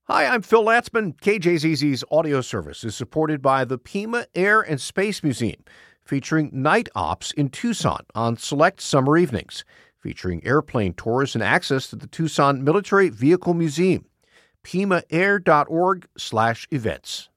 Hi, I'm Phil Latzman. KJZZ's audio service is supported by the Pima Air and Space Museum, featuring night ops in Tucson on select summer evenings, featuring airplane tours and access to the Tucson Military Vehicle Museum. PimaAir.org/events.